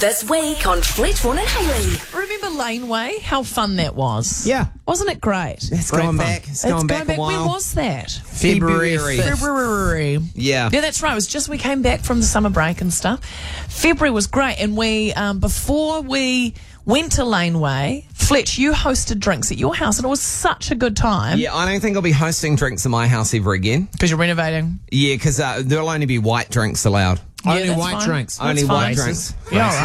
This week on Fletchborn and Hayley. Remember Laneway? How fun that was. Yeah. Wasn't it great? It's going back. It's going back a while. When was that? February 5th. February. Yeah. Yeah, that's right. It was just we came back from the summer break and stuff. February was great. And we, before we went to Laneway, Fletch, you hosted drinks at your house and it was such a good time. Yeah, I don't think I'll be hosting drinks at my house ever again. Because you're renovating. Yeah, because there'll only be white drinks allowed. Yeah, Only that's white fine. drinks. Only That's white fine. drinks. Yeah, all right.